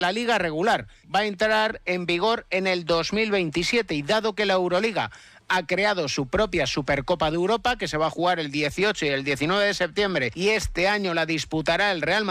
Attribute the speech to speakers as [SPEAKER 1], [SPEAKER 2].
[SPEAKER 1] La liga regular va a entrar en vigor en el 2027 y dado que la Euroliga ha creado su propia Supercopa de Europa que se va a jugar el 18 y el 19 de septiembre y este año la disputará el Real Madrid,